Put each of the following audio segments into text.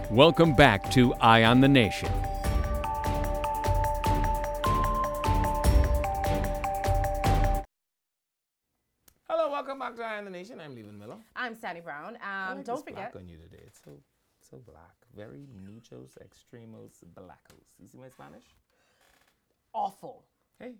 Welcome back to Eye on the Nation. Hello, welcome back to Eye on the Nation. I'm Leland Miller. I'm Sandy Brown. I like Don't this forget. black on you today. It's so black. Very muchos, extremos, blancos. You see my Spanish? Awful. Hey.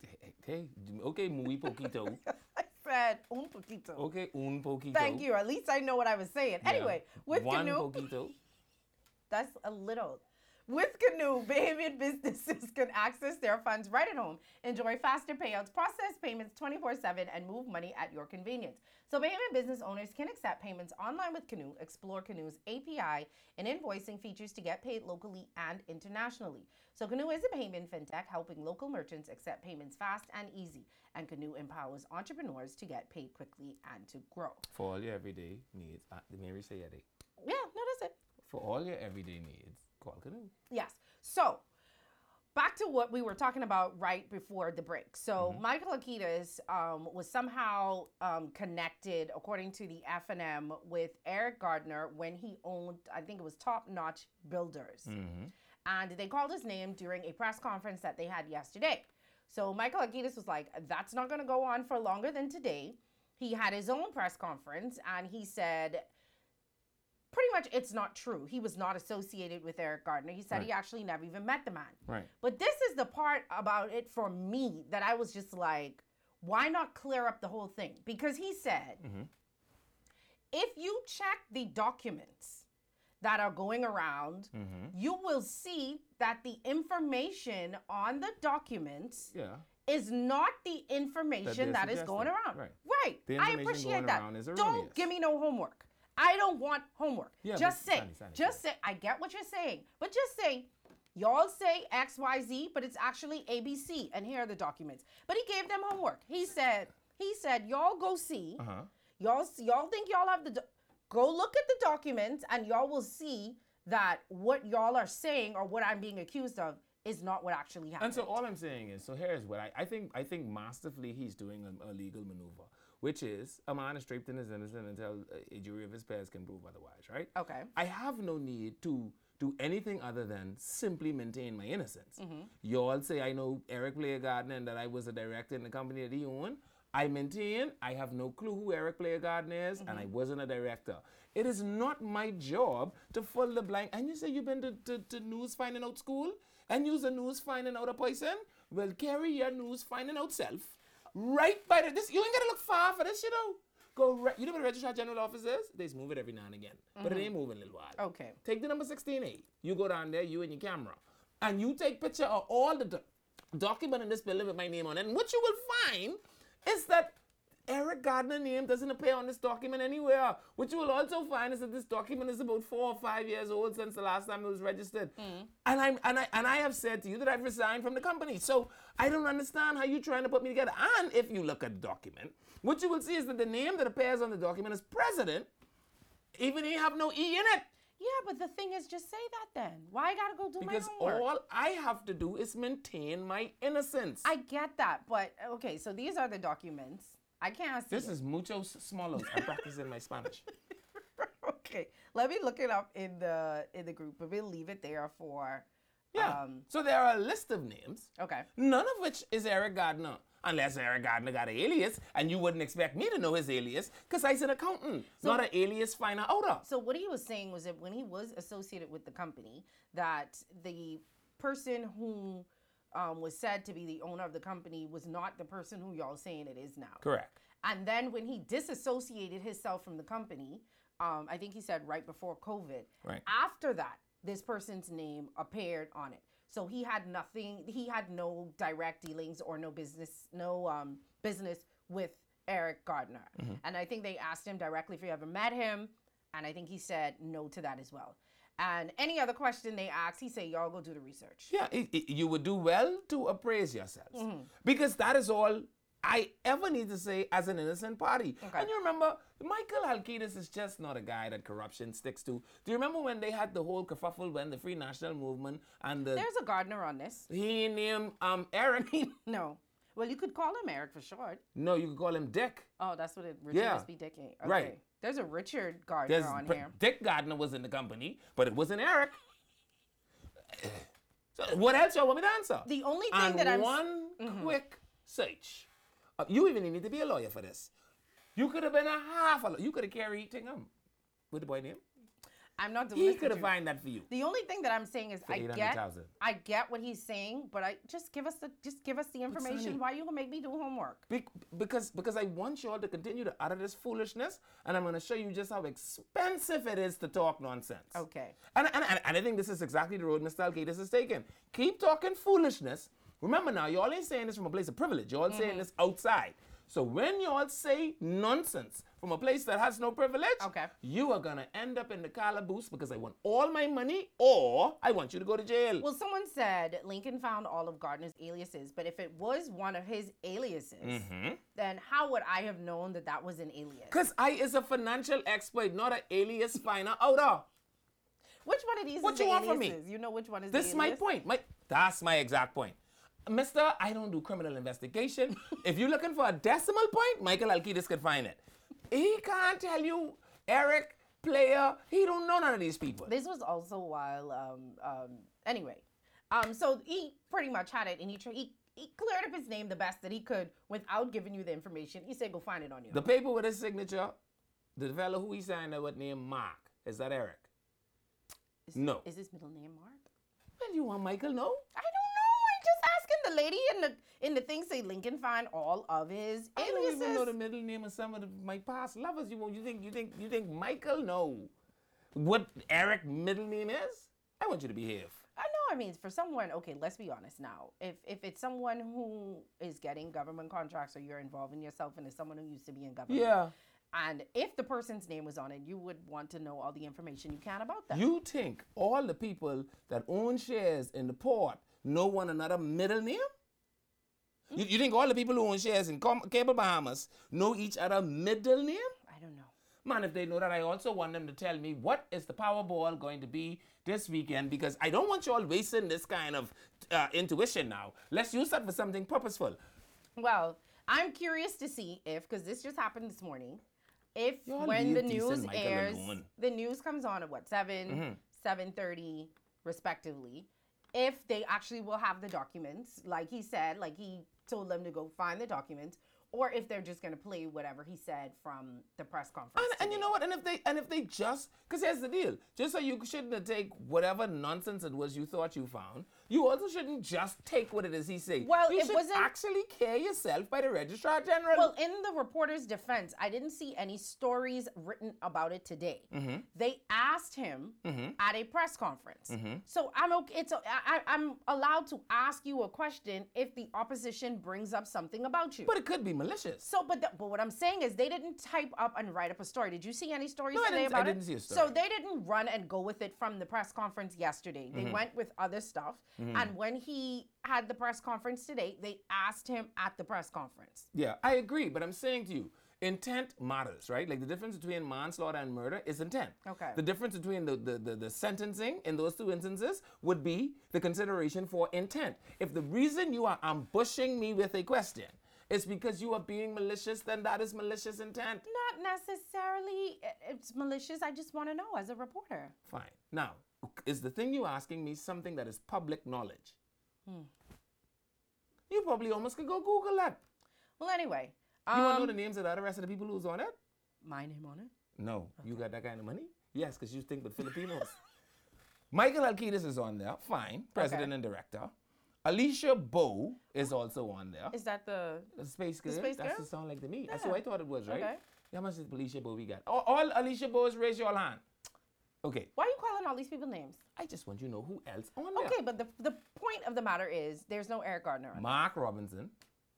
Okay, muy poquito. I said un poquito. Okay, un poquito. Thank you. At least I know what I was saying. Yeah. Anyway, with One Canoe, poquito. that's a little. With Canoe, Bahamian businesses can access their funds right at home, enjoy faster payouts, process payments 24/7, and move money at your convenience. So Bahamian business owners can accept payments online with Canoe, explore Canoe's API and invoicing features to get paid locally and internationally. So Canoe is a Bahamian fintech helping local merchants accept payments fast and easy. And Canoe empowers entrepreneurs to get paid quickly and to grow. For all your everyday needs. Mary say Eddie. Yeah, no, that's it. For all your everyday needs, call Canoe. Yes. So back to what we were talking about right before the break. So Michael Akitas was somehow connected, according to the F&M, with Eric Gardner when he owned, I think it was Top Notch Builders. And they called his name during a press conference that they had yesterday. So Michael Akitas was like, that's not going to go on for longer than today. He had his own press conference and he said, pretty much it's not true. He was not associated with Eric Gardner. He said he actually never even met the man. Right. But this is the part about it for me that I was just like, why not clear up the whole thing? Because he said, if you check the documents that are going around, you will see that the information on the documents is not the information that is going around. Right. The I information appreciate going that. around is Don't erroneous. give me no homework. I don't want homework. Yeah, just but say, just say, I get what you're saying, but just say, y'all say X, Y, Z, but it's actually ABC, and here are the documents. But he gave them homework. He said, y'all go see, y'all think y'all have go look at the documents, and y'all will see that what y'all are saying or what I'm being accused of is not what actually happened. And so all I'm saying is, so here's what I think masterfully he's doing a legal maneuver, which is a man is stripped and is innocent until a jury of his peers can prove otherwise, right? Okay. I have no need to do anything other than simply maintain my innocence. You all say I know Eric Player Gardner and that I was a director in the company that he owned. I maintain I have no clue who Eric Player Gardner is and I wasn't a director. It is not my job to fill the blank. And you say you've been to news finding out school and use the news finding out a person? Well, carry your news finding out self. Right by this, you ain't gotta look far for this, you know. You know what the Registrar General office is? They just move it every now and again. But it ain't moving a little while. Okay. Take the number 16A. You go down there, you and your camera. And you take picture of all the document in this building with my name on it. And what you will find is that Eric Gardner's name doesn't appear on this document anywhere. What you will also find is that this document is about 4 or 5 years old since the last time it was registered. And I have said to you that I've resigned from the company. So I don't understand how you're trying to put me together. And if you look at the document, what you will see is that the name that appears on the document is president, even if you have no E in it. Yeah, but the thing is, just say that then. Why I gotta go do Because my homework? all I have to do is maintain my innocence. I get that, but okay, so these are the documents. I can't see This it. is muchos smalos. I'm practicing my Spanish. Okay, let me look it up in the group, but we'll leave it there for. So there are a list of names, Okay. none of which is Eric Gardner. Unless Eric Gardner got an alias, and you wouldn't expect me to know his alias, because I'm an accountant, not an alias finder outer. So what he was saying was that when he was associated with the company, that the person who was said to be the owner of the company was not the person who y'all saying it is now. Correct. And then when he disassociated himself from the company, I think he said right before COVID. Right. After that, this person's name appeared on it. So he had nothing. He had no direct dealings or no business with Eric Gardner. And I think they asked him directly if he ever met him, and I think he said no to that as well. And any other question they asked, he said, y'all go do the research. Yeah, you would do well to appraise yourselves. Because that is all I ever need to say as an innocent party. Okay. And you remember, Michael Alkides is just not a guy that corruption sticks to. Do you remember when they had the whole kerfuffle when the Free National Movement and the... There's a Gardner on this. He named Eric. No. Well, you could call him Eric for short. No, you could call him Dick. Oh, that's what it. Richard Yeah. must be Dick. Okay. Right. There's a Richard Gardner on here. Dick Gardner was in the company, but it wasn't Eric. So what else y'all want me to answer? The only thing And that I'm one quick search. You even need to be a lawyer for this. You could have been a half a lawyer. You could have carried Tingham with the boy name. I'm not doing He this. could have found that for you. The only thing that I'm saying is For I get 800,000. what he's saying, but just give us the information. Sonny- Why you gonna make me do homework? Because I want y'all to continue to utter this foolishness, and I'm going to show you just how expensive it is to talk nonsense. Okay. And I think this is exactly the road Mr. Alcides is taking. Keep talking foolishness. Remember now, y'all ain't saying this from a place of privilege. Y'all saying this outside. So when y'all say nonsense from a place that has no privilege, Okay. you are going to end up in the calaboose because I want all my money or I want you to go to jail. Well, someone said Lincoln found all of Gardner's aliases, but if it was one of his aliases, then how would I have known that that was an alias? Because I is a financial expert, not an alias finder outer. Which one of these What is you the want from aliases? me? You know which one is This the is my alias? point. That's my exact point. Mister, I don't do criminal investigation. If you're looking for a decimal point, Michael Alcides could find it. He can't tell you Eric, player. He don't know none of these people. This was also while, anyway. So he pretty much had it, and he cleared up his name the best that he could without giving you the information. He said, go find it on your The own. paper with his signature, the fellow who he signed it with named Mark. Is that Eric? No. Is his middle name Mark? Well, you want Michael? No. I don't know. I'm just asking. The lady in the thing say Lincoln find all of his I don't even know aliases. the middle name of some of my past lovers. You think Michael? No. What Eric middle name is? I want you to behave. I know. I mean, for someone, okay, let's be honest now. If it's someone who is getting government contracts or you're involving yourself and it's someone who used to be in government. Yeah. And if the person's name was on it, you would want to know all the information you can about them. You think all the people that own shares in the port know one another middle name? You think all the people who own shares in Cable Bahamas know each other middle name? I don't know. Man, if they know that, I also want them to tell me what is the Powerball going to be this weekend, because I don't want you all wasting this kind of intuition now. Let's use that for something purposeful. Well, I'm curious to see if, because this just happened this morning, if Y'all when the leave news decent Michael airs, alone. the news comes on at what, 7:30 respectively, if they actually will have the documents, like he said, like he told them to go find the documents, or if they're just going to play whatever he said from the press conference. And you know what? And if they just, because here's the deal, just so you shouldn't take whatever nonsense it was you thought you found, you also shouldn't just take what it is he said. Well, you it should wasn't- actually care yourself by the Registrar General. Well, in the reporter's defense, I didn't see any stories written about it today. They asked him at a press conference. So I'm okay. I'm allowed to ask you a question if the opposition brings up something about you. But it could be malicious. So, but what I'm saying is they didn't type up and write up a story. Did you see any stories No, I today didn't- about I it? didn't see a story. So they didn't run and go with it from the press conference yesterday. They went with other stuff. And when he had the press conference today, they asked him at the press conference. Yeah, I agree, but I'm saying to you, intent matters, right? Like the difference between manslaughter and murder is intent. Okay. The difference between the sentencing in those two instances would be the consideration for intent. If the reason you are ambushing me with a question is because you are being malicious, then that is malicious intent. Not necessarily it's malicious. I just want to know as a reporter. Fine. Now, is the thing you asking me something that is public knowledge? You probably almost could go Google that. Well, anyway. You want to know the names of the other rest of the people who's on it? My name on it? No. You got that kind of money? Yes, because you think with Filipinos. Michael Alcides is on there. Fine. President and director. Alicia Bowe is also on there. Is that the... The Space Girl? Space That's Girl? the sound like to me. That's Yeah. what I thought it was, right? Okay. How much is Alicia Bowe we got? All Alicia Bowe's raise your hand. Okay. Why are you calling all these people names? I just want you to know who else on there. Okay, but the point of the matter is there's no Eric Gardner on Mark Robinson.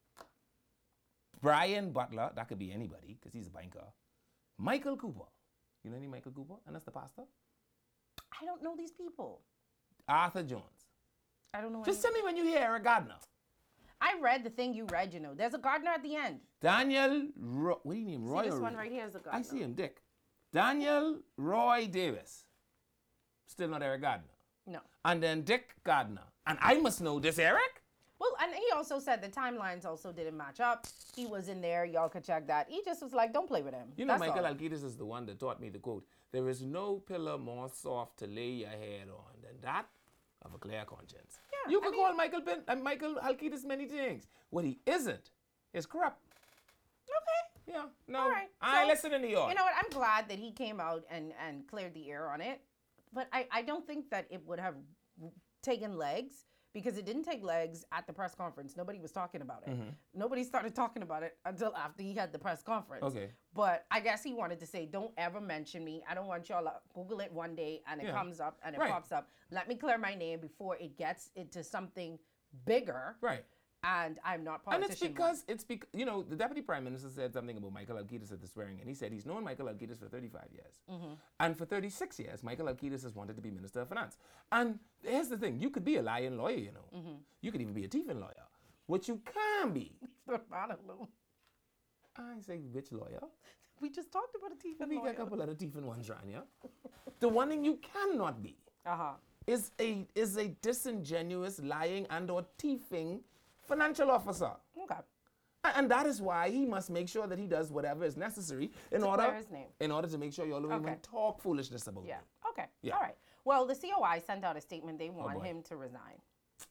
Brian Butler. That could be anybody because he's a banker. Michael Cooper. You know any Michael Cooper? And that's the pastor. I don't know these people. Arthur Jones. I don't know Just any. tell me when you hear Eric Gardner. I read the thing you read, you know. There's a Gardner at the end. Daniel, what do you name? Roy. See this or one Roy? right here is a Gardner. I see him, Dick. Daniel Roy Davis. Still not Eric Gardner. No. And then Dick Gardner. And I must know this Eric? Well, and he also said the timelines also didn't match up. He was in there. Y'all could check that. He just was like, don't play with him. You know, That's Michael all. Alkitis is the one that taught me the quote, there is no pillow more soft to lay your head on than that of a clear conscience. Yeah, You could call Michael Alkitis many things. What he isn't is corrupt. Okay. Yeah, no, All right. I ain't So, listening to y'all. You know what? I'm glad that he came out and cleared the air on it. But I don't think that it would have taken legs because it didn't take legs at the press conference. Nobody was talking about it. Nobody started talking about it until after he had the press conference. Okay. But I guess he wanted to say, don't ever mention me. I don't want y'all to Google it one day and it Yeah. comes up and it Right. pops up. Let me clear my name before it gets into something bigger. Right. And I'm not And politician. it's because you know, the deputy prime minister said something about Michael Alkitis at the swearing in. He said he's known Michael Alkitis for 35 years. And for 36 years, Michael Alkitis has wanted to be Minister of Finance. And here's the thing, you could be a lying lawyer, you know. You could even be a thieving lawyer. What you can be, I don't know. I say which lawyer? We just talked about a thief Let and me get a couple other thieving ones around here. The one thing you cannot be Uh-huh. is a disingenuous, lying and or thieving financial officer. Okay. And that is why he must make sure that he does whatever is necessary in order clear his name. in order to make sure y'all don't Okay. even talk foolishness about Yeah. him. Okay. Yeah. All right. Well, the COI sent out a statement. They want boy. him to resign.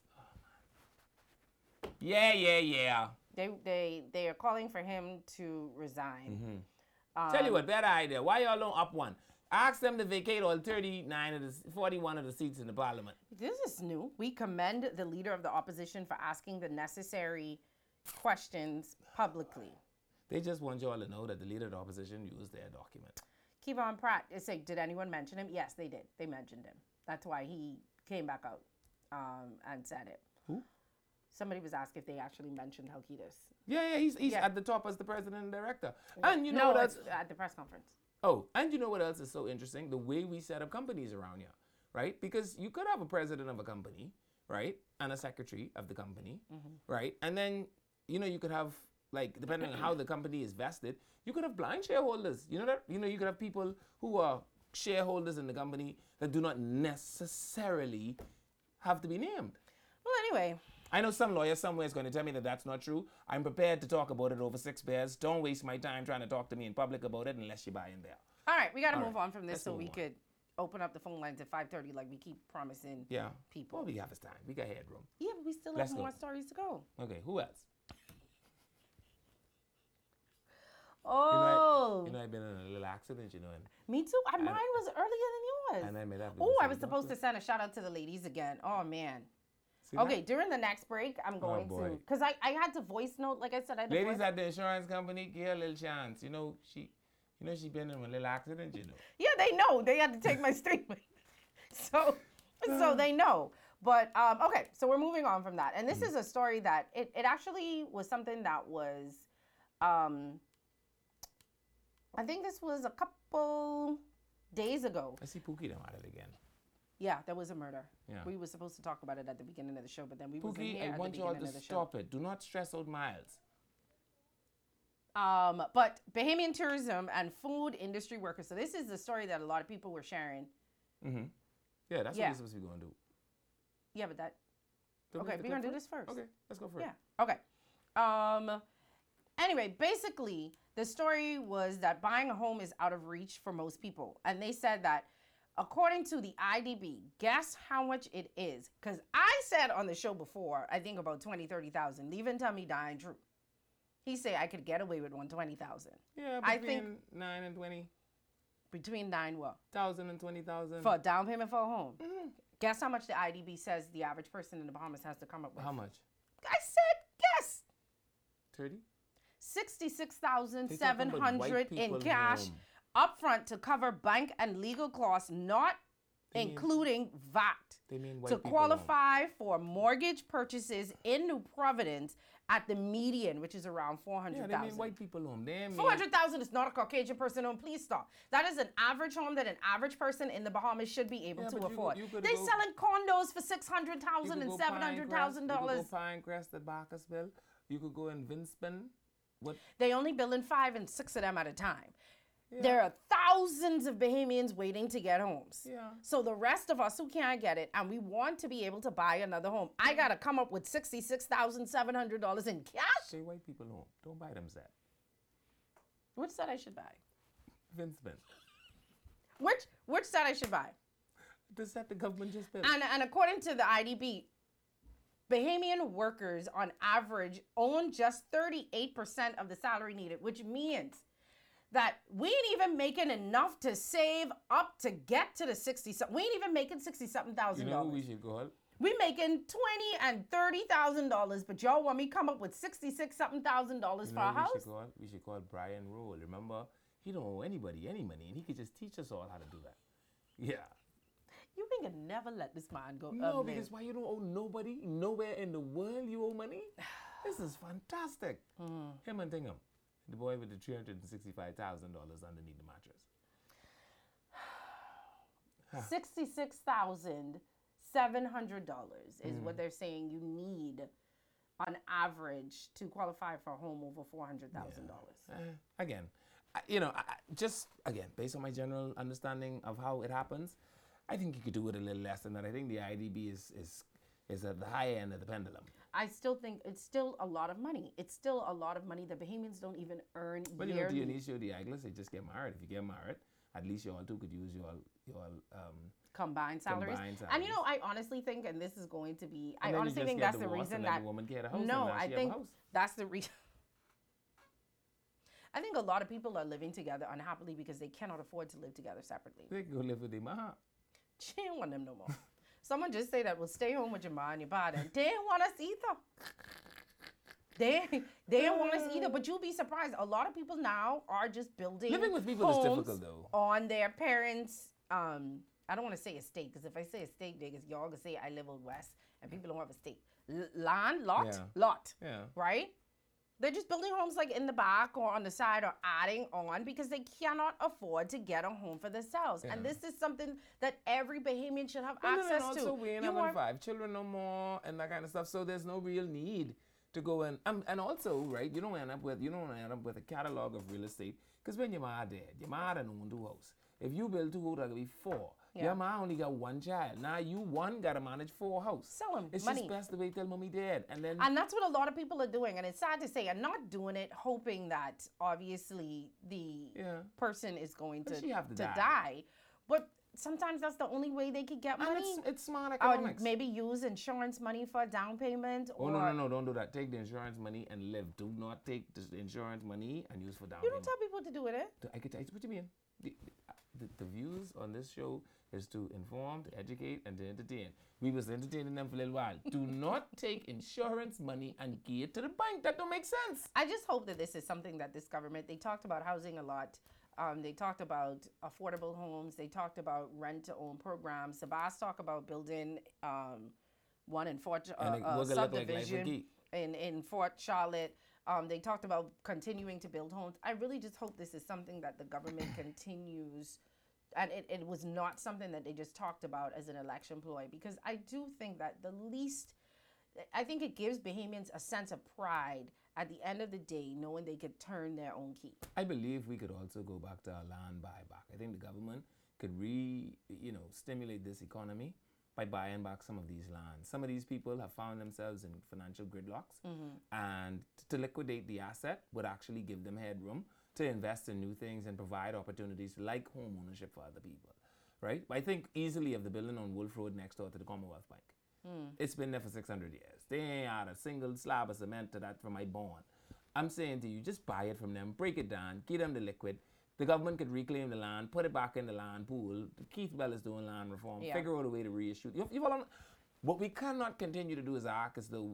Yeah. They are calling for him to resign. Tell you what, better idea. Why y'all don't up one? Ask them to vacate all 39 of the 41 of the seats in the parliament. This is new. We commend the leader of the opposition for asking the necessary questions publicly. They just want y'all to know that the leader of the opposition used their document. Kevon Pratt is saying, did anyone mention him? Yes, they did. They mentioned him. That's why he came back out and said it. Who? Somebody was asked if they actually mentioned Halkitis. Yeah, he's Yeah. at the top as the president and director. And you know No, what else? it's at the press conference. Oh, and you know what else is so interesting? The way we set up companies around here, right? Because you could have a president of a company, right? And a secretary of the company, right? And then, you know, you could have, like, depending on how the company is vested, you could have blind shareholders. You know that? You know, you could have people who are shareholders in the company that do not necessarily have to be named. Well, anyway, I know some lawyer somewhere is going to tell me that that's not true. I'm prepared to talk about it over 6 beers. Don't waste my time trying to talk to me in public about it unless you buy in there. all right, we got to All move right, on from this let's so move we on. could open up the phone lines at 5:30 like we keep promising Yeah. people. Well, we have his time. We got headroom. Yeah, but we still Let's have go. more stories to go. Okay, who else? Oh, You know, I've been in a little accident, you know, and me too. Mine was earlier than yours. And I made up. Oh, I was supposed to send a shout out to the ladies again. Oh man. Okay, during the next break, I'm going to, boy. because I had to voice note, like I said, I had to Ladies voice- at the insurance company, give her a little chance. You know, she been in a little accident, you know. Yeah, they know. They had to take my statement. So they know. But, okay, so we're moving on from that. And this is a story that, it actually was something that was, I think this was a couple days ago. I see Pookie them at it again. Yeah, there was a murder. Yeah. We were supposed to talk about it at the beginning of the show, but then we wasn't Pookie, here I at the want y'all beginning to of the show. stop it. Do not stress out Miles. But Bahamian tourism and food industry workers. So this is the story that a lot of people were sharing. Mm-hmm. Yeah, that's Yeah. what we're supposed to be going to do. Yeah, but that. Don't we Okay, have we're to gonna do clip this first. Okay, let's go for it. Yeah. Okay. Anyway, basically, the story was that buying a home is out of reach for most people, and they said that. According to the IDB, guess how much it is? Because I said on the show before, I think about 20, 30,000. Leave and tell me dying true. He said I could get away with 120,000. Yeah, I between think 9 and 20,000 between 9 what? and 20,000. For a down payment for a home. Guess how much the IDB says the average person in the Bahamas has to come up with? How much? I said guess. 30? $66,700 in cash upfront to cover bank and legal costs, not including VAT, They mean white to people qualify for mortgage purchases in New Providence at the median, which is around home. Yeah, 400,000. they mean white people home. They mean 400,000 is not a Caucasian person home. Please stop. That is an average home that an average person in the Bahamas should be able to but you afford. could They're go- selling condos for $600,000 You could and go $700,000. You could go Pinecrest at Barkersville. You could go in Vinspen. What? They only building 5 and 6 of them at a time. There are thousands of Bahamians waiting to get homes. Yeah. So the rest of us who can't get it and we want to be able to buy another home, I got to come up with $66,700 in cash. Say white people home. Don't buy them set. Which set I should buy? Vince Smith. Which set I should buy? The set the government just built. And according to the IDB, Bahamian workers on average own just 38% of the salary needed, which means that we ain't even making enough to save up to get to the 60. We ain't even making $67,000. You know who we should call? We making $20,000 and $30,000, but y'all want me come up with $66,000 for a house? We should call Brian Roll. Remember, he don't owe anybody any money, and he could just teach us all how to do that. Yeah. You can never let this man go. No, because why you don't owe nobody? Nowhere in the world you owe money? This is fantastic. Him and Tingham, the boy with the $365,000 underneath the mattress. $66,700 is what they're saying you need on average to qualify for a home over $400,000. Again, just again, based on my general understanding of how it happens, I think you could do it a little less than that. I think the IDB is at the high end of the pendulum. I still think it's still a lot of money. It's still a lot of money that Bahamians don't even earn But yearly. Dionisio the Igles, they just get married. If you get married, at least you all two could use your Combined salaries. And I honestly think, and this is going to be, I honestly think that's the reason that the woman get a house. no, and now I she think have a house. that's the reason. I think a lot of people are living together unhappily because they cannot afford to live together separately. They can go live with their mom. She ain't want them no more. Someone just say that, well, stay home with your mom and your pa. And they ain't want us either. They ain't want us either. But you'll be surprised. A lot of people now are just building Living with people homes is difficult, though. on their parents' I don't want to say estate, because if I say estate, y'all gonna say I live out west and people don't have a estate. Lot. Yeah. Right? They're just building homes like in the back or on the side or adding on because they cannot afford to get a home for themselves. Yeah. And this is something that every Bahamian should have And access also, to. we ain't You having are- 5 children no more and that kind of stuff. So there's no real need to go and also, right, you don't end up with a catalog of real estate because when your mom dead, your mom don't own 2 houses. If you build 2 houses, that'll be 4. Yeah. Your mom only got 1 child. Now you gotta manage 4 houses. Sell 'em, It's money. just best to wait till mommy dead. And that's what a lot of people are doing. And it's sad to say, and not doing it hoping that obviously the Yeah. person is going But to, she have to die. die. But sometimes that's the only way they could get and money. it's smart Or economics. maybe use insurance money for a down payment. Oh, or no, don't do that. Take the insurance money and live. Do not take the insurance money and use for down You payment. don't tell people to do it, eh? I could tell you what you mean. The views on this show is to inform, to educate, and to entertain. We was entertaining them for a little while. Do not take insurance money and give it to the bank. That don't make sense. I just hope that this is something that this government, they talked about housing a lot. They talked about affordable homes. They talked about rent-to-own programs. Sabas talked about building one in Fort And it will look like life subdivision again. in Fort Charlotte. They talked about continuing to build homes. I really just hope this is something that the government continues, and it was not something that they just talked about as an election ploy, because I do think that I think it gives Bahamians a sense of pride at the end of the day, knowing they could turn their own key. I believe we could also go back to our land buyback. I think the government could stimulate this economy by buying back some of these lands. Some of these people have found themselves in financial gridlocks, and to liquidate the asset would actually give them headroom to invest in new things and provide opportunities like home ownership for other people, right? I think easily of the building on Wolf Road next door to the Commonwealth Bank. It's been there for 600 years. They ain't had a single slab of cement to that from my bond. I'm saying to you, just buy it from them, break it down, give them the liquid. The government could reclaim the land, put it back in the land pool. Keith Bell is doing land reform. Yeah. Figure out a way to reissue. You follow? What we cannot continue to do is act as though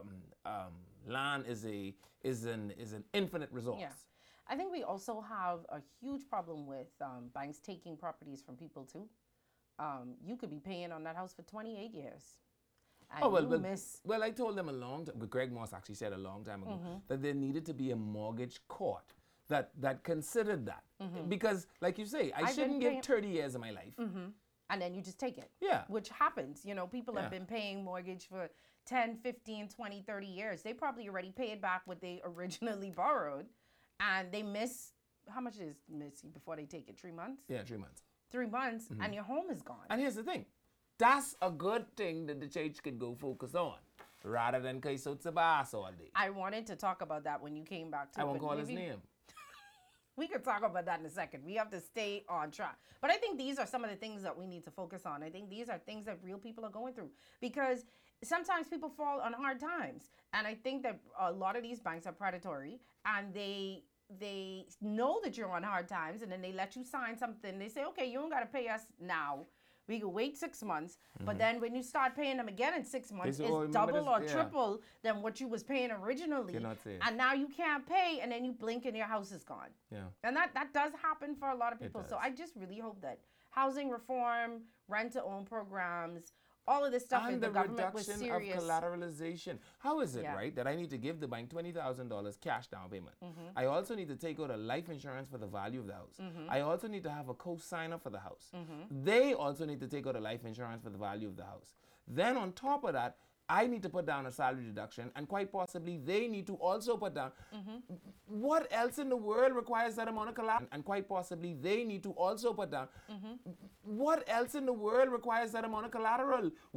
land is an infinite resource. Yeah. I think we also have a huge problem with banks taking properties from people too. You could be paying on that house for 28 years. And Well, I told them a long time. Greg Moss actually said a long time ago that there needed to be a mortgage court that considered that. Because, like you say, I shouldn't give 30 years of my life. And then you just take it. Yeah. Which happens. People have Yeah. been paying mortgage for 10, 15, 20, 30 years. They probably already paid back what they originally borrowed. And they miss how much is Missy before they take it? 3 months? Yeah, 3 months. 3 months, and your home is gone. And here's the thing. That's a good thing that the church could go focus on, rather than case out the boss all day. I wanted to talk about that when you came back to I won't call his name. We could talk about that in a second. We have to stay on track. But I think these are some of the things that we need to focus on. I think these are things that real people are going through, because sometimes people fall on hard times. And I think that a lot of these banks are predatory, and they know that you're on hard times, and then they let you sign something. They say, okay, you don't got to pay us now. We can wait 6 months, but then when you start paying them again in 6 months, say, it's "Oh, remember double this?" or Yeah. triple than what you was paying originally. Cannot say it. And now you can't pay, and then you blink and your house is gone. Yeah. And that does happen for a lot of people. So does. I just really hope that housing reform, rent-to-own programs, all of this stuff, And if the the government was reduction of serious. collateralization. How is it, Yeah. right, that I need to give the bank $20,000 cash down payment? Mm-hmm. I also need to take out a life insurance for the value of the house. I also need to have a co-signer for the house. Mm-hmm. They also need to take out a life insurance for the value of the house. Then on top of that, I need to put down a salary deduction, and quite possibly they need to also put down. What else in the world requires that amount of collateral? And quite possibly they need to also put down. What else in the world requires that amount of collateral?